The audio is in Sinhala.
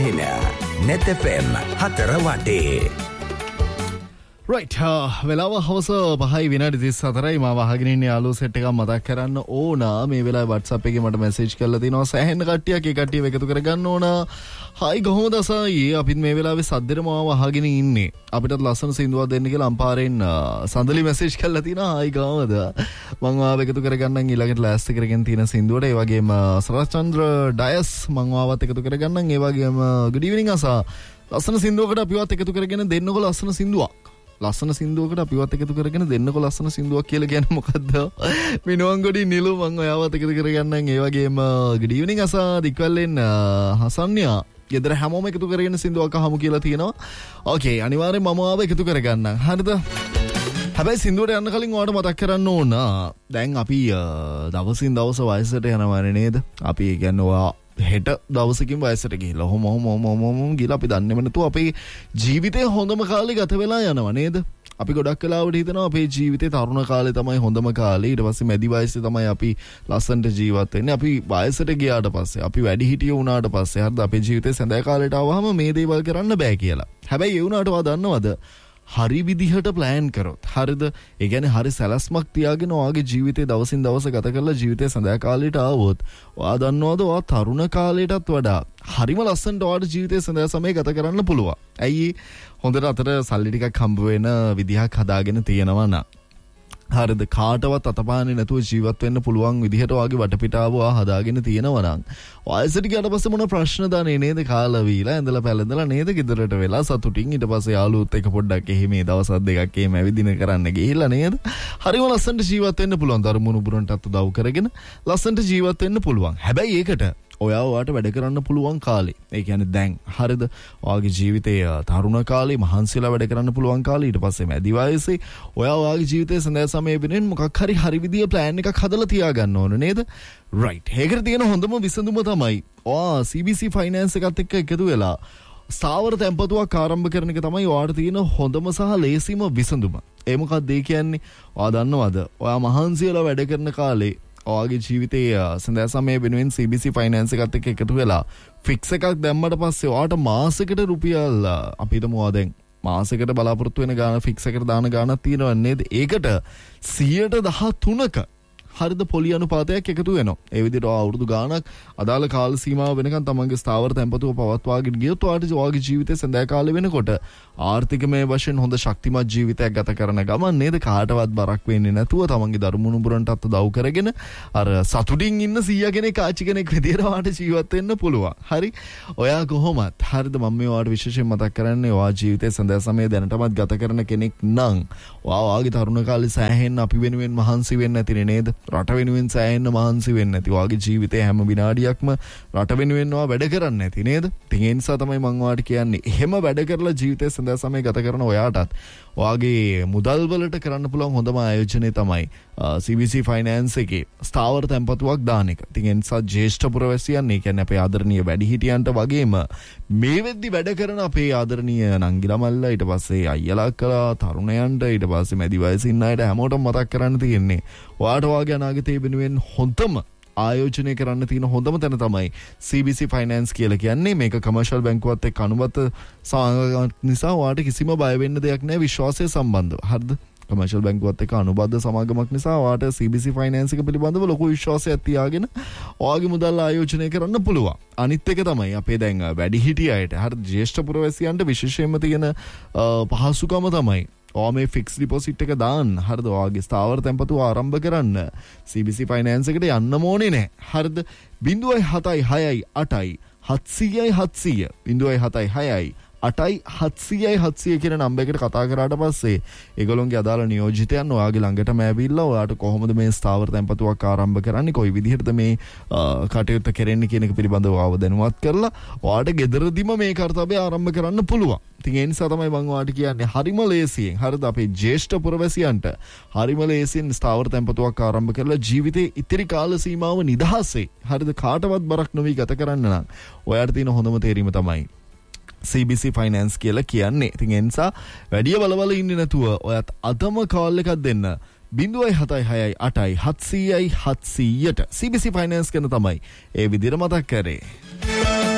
සෑහෙන net fm 4 වටේ. Right, වෙලාව හවස 5:34යි මම අහගෙන ඉන්නේ යාළුවෝ සෙට් එකක් මතක් කරන්න ඕන. මේ වෙලාවේ WhatsApp එකේ මට මැසේජ් කරලා තිනවා සෑහෙන කට්ටියක් ඒ කට්ටියව එකතු කරගන්න ඕන. හයි කොහොමද අසයි? අපිත් මේ වෙලාවේ සද්දෙට මාව අහගෙන ඉන්නේ. අපිටත් ලස්සන සින්දුවක් දෙන්න කියලා අම්පාරෙන් සඳලි මැසේජ් කරලා තිනවා. හයි කොහොමද? මම ආව එකතු කරගන්නම් ඊළඟට ලෑස්ති කරගෙන තියෙන සින්දුවට. ඒ වගේම සරච්චන්ද්‍ර ඩයස් මම ආවත් එකතු කරගන්නම්. ඒ වගේම good evening අසා. ලස්සන සින්දුවකට අපිවත් එකතු කරගෙන දෙන්නකො ලස්සන සින්දුවක්. ලස්සන සින්දුවකට අපිවත් එකතු කරගෙන දෙන්නකො ලස්සන සින්දුවක් කියලා කියන්නේ මොකද්ද? මිනුවන්ගොඩි නිලු මම ඔයාවත් එකතු කරගන්නම්. ඒ වගේම good evening අසා දික්වැල්ලෙන් හසන්යා ගෙදර හැමෝම එකතු කරගෙන සින්දුවක් අහමු කියලා තියෙනවා. ඕකේ අනිවාර්යෙන් මම ආව එකතු කරගන්නම්. හරිද? හැබැයි සින්දුවට යන්න කලින් ඔයාලට මතක් කරන්න ඕන. දැන් අපි දවසින් දවස වයසට යනවානේ නේද? අපි කියන්නේ ඔයා හෙට දවසකින් වයසට ගිහිල්ලා හොම ගිහලා අපි දන්නේම නැතුව අපේ ජීවිතේ හොඳම කාලේ ගත වෙලා යනවා නේද? අපි ගොඩක් වෙලාවට හිතනවා අපේ ජීවිතේ තරුණ කාලේ තමයි හොඳම කාලේ. ඊට පස්සේ මැදි වයසේ තමයි අපි ලස්සනට ජීවත් වෙන්නේ. අපි වයසට ගියාට පස්සේ අපි වැඩි හිටියෝ වුණාට පස්සේ හරිද අපේ ජීවිතේ සඳහා කාලයට ආවම මේ දේවල් කරන්න බෑ කියලා. හැබැයි ඒ වුණාට ඔයා දන්නවද? හරි විදිහට ප්ලෑන් කරොත් හරිද? ඒ කියන්නේ හරි සැලැස්මක් තියාගෙන ඔයාගේ ජීවිතේ දවසින් දවස ගත කරලා ජීවිතේ සඳහා කාලයට ආවොත් ඔයා දන්නවද ඔයා තරුණ කාලයටත් වඩා හරිම ලස්සනට ඔයාට ජීවිතේ සඳහා සමය ගත කරන්න පුළුවන්. ඇයි? හොඳට අතට සල්ලි ටිකක් හම්බ වෙන විදිහක් හදාගෙන තියෙනවා නා. හරිද? කාටවත් අතපාන්නේ නැතුව ජීවත් වෙන්න පුළුවන් විදිහට ඔයාගේ වටපිටාව ඔයා හදාගෙන තියෙනවා නම් වයසට ගියාට පස්සේ මොන ප්‍රශ්නද නේද? කාලා වීලා ඇඳලා පැලඳලා නේද ගෙදරට වෙලා සතුටින් ඊට පස්සේ යාළුවොත් එක පොඩ්ඩක් එහෙම මේ දවස් දෙකක් එහෙම ඇවිදින කරන්න ගිහිල්ලා නේද? හරිම ලස්සනට ජීවත් වෙන්න පුළුවන්. දරුමුණු බුරන්ටත් උදව් කරගෙන ලස්සනට ජීවත් වෙන්න පුළුවන්. හැබැයි ඒකට ඔයාට වැඩ කරන්න පුළුවන් කාලේ. ඒ කියන්නේ දැන් හරිද? ඔයාගේ ජීවිතයේ තරුණ කාලේ මහන්සියලා වැඩ කරන්න පුළුවන් කාලේ. ඊට පස්සේ මැදි වයසේ ඔයාගේ ජීවිතයේ සඳහා සමය වෙනුවෙන් මොකක් හරි විදිය ප්ලෑන් එකක් හදලා තියාගන්න ඕන නේද? රයිට්. ඒකට තියෙන හොඳම විසඳුම තමයි ඔයා CBC ෆයිනෑන්ස් එකත් එක්ක එකතු වෙලා ස්ථාවර තැන්පතුවක් ආරම්භ කරන එක තමයි ඔයාට තියෙන හොඳම සහ ලේසිම විසඳුම. ඒ මොකක්ද ඒ කියන්නේ? ඔයා දන්නවද? ඔයා මහන්සියලා වැඩ කරන කාලේ ඔයාගේ ජීවිතයේ සඳහා සමය වෙනුවෙන් CBC ෆයිනෑන්ස් එකත් එක්ක එකතු වෙලා ෆික්ස් එකක් දැම්මට පස්සේ ඔයාට මාසෙකට රුපියල් අපි හිතමු ඔයා දැන් මාසෙකට බලාපොරොත්තු වෙන ගාන ෆික්ස් එකට දාන ගානක් තියෙනවා නේද? ඒකට 113ක හරිද පොලි අනුපාතයක් එකතු වෙනවා. ඒ විදිහට අවුරුදු ගාණක් අදාළ කාල සීමාව වෙනකන් තමන්ගේ ස්ථාවර තැන්පතුව පවත්වාගෙන ගියොත් ඔයාගේ ජීවිතේ සඳහා කාලෙ වෙනකොට ආර්ථිකමය වශයෙන් හොඳ ශක්තිමත් ජීවිතයක් ගත කරන ගමන් නේද කාටවත් බරක් වෙන්නේ නැතුව තමන්ගේ දරුමුණු බුරන්ටත් උදව් කරගෙන අර සතුටින් ඉන්න 100 කෙනෙක් ආච්චි කෙනෙක් විදිහට ඔයාට ජීවත් වෙන්න පුළුවන්. හරි? ඔයා කොහොමත් හරිද මම මේ ඔයාට විශේෂයෙන් මතක් කරන්නේ ඔයා ජීවිතේ සඳහා සමය දැනටමත් ගත කරන කෙනෙක් නම් ඔයාගේ තරුණ කාලේ සෑහෙන්න අපි වෙනුවෙන් මහන්සි වෙන්න ඇතිනේ නේද? රට වෙනුවෙන් සෑහෙන්න මහන්සි වෙන්න ඇති. ඔයාගේ ජීවිතේ හැම විනාඩියක්ම රට වෙනුවෙන් ඔයා වැඩ කරන්න ඇති නේද? ඉතින් ඒ නිසා තමයි මම ඔයාට කියන්නේ එහෙම වැඩ කරලා ජීවිතේ සඳහා සමය ගත කරන ඔයාටත් ඔයාගේ මුදල් වලට කරන්න පුළුවන් හොඳම ආයෝජනය තමයි CBC ෆයිනෑන්ස් එකේ ස්ථාවර තැන්පතුවක් දාන එක. ඉතින් ඒ නිසා ජ්‍යෙෂ්ඨ පුරවැසියන්, ඒ කියන්නේ අපේ ආදරණීය වැඩිහිටියන්ට වගේම මේ වෙද්දි වැඩ කරන අපේ ආදරණීය නංගිලා මල්ලා ඊට පස්සේ අයියලා අක්කලා තරුණයන්ට ඊට පස්සේ මැදි වයසේ ඉන්න අයට හැමෝටම මතක් කරන්න තියෙන්නේ ඔයාට ඔයාගේ අනාගතය වෙනුවෙන් හොඳම ආයෝජනය කරන්න තියෙන හොඳම තැන තමයි CBC ෆයිනෑන්ස් කියලා කියන්නේ. මේක කමර්ෂල් බැංකුවත් එක්ක අනුමත නිසා ඔයාට කිසිම බය වෙන්න දෙයක් නැහැ විශ්වාසය සම්බන්ධව. හරිද? කමර්ෂල් බැංකුවත් එක්ක අනුබද්ධ සමාගමක් නිසා ඔයාට CBC ෆයිනෑන්ස් එක පිළිබඳව ලොකු විශ්වාසයක් තියාගෙන ඔයාගේ මුදල් ආයෝජනය කරන්න පුළුවන්. අනිත් එක තමයි අපේ දැන් වැඩිහිටිය අයට හරිද ජ්‍යෙෂ්ඨ පුරවැසියන්ට විශේෂයෙන්ම තියෙන පහසුකම තමයි ඔයා මේ ෆික්ස් ඩිපොසිට් එක දාන්න. හරිද? ඔයාගේ ස්ථාවර තැන්පතුව ආරම්භ කරන්න CBC ෆයිනෑන්ස් එකට යන්න ඕනේ නැහැ. හරිද? 0.76 700 0.76 8,700 කියන නම්බර් එකට කතා කරාට පස්සේ ඒගොල්ලෝගේ අදාළ නියෝජිතයන් ඔයාගේ ළඟටම ඇවිල්ලා ඔයාට කොහොමද මේ ස්ථාවර තැන්පතුවක් ආරම්භ කරන්නේ, කොයි විදිහටද මේ කටයුත්ත කරන්නේ කියන එක පිළිබඳව ආව දැනුවත් කරලා ඔයාට ගෙදරදීම මේ කාර්යය ආරම්භ කරන්න පුළුවන්. ඉතින් ඒ නිසා තමයි මම ඔයාට කියන්නේ හරිම ලේසියෙන් හරිද අපේ ජ්‍යෙෂ්ඨ පුරවැසියන්ට හරිම ලේසියෙන් ස්ථාවර තැන්පතුවක් ආරම්භ කරලා ජීවිතේ ඉතිරි කාල සීමාව නිදහසේ හරිද කාටවත් බරක් නොවි ගත කරන්න නම් ඔයාට තියෙන හොඳම තේරීම තමයි CBC ෆයිනෑන්ස් කියලා කියන්නේ. ඉතින් ඒ නිසා වැඩි බලවල ඉන්නේ නැතුව ඔයත් අදම කෝල් එකක් දෙන්න 0.76 8 700 700ට CBC ෆයිනෑන්ස් කරන තමයි ඒ විදිහට මතක් කරේ.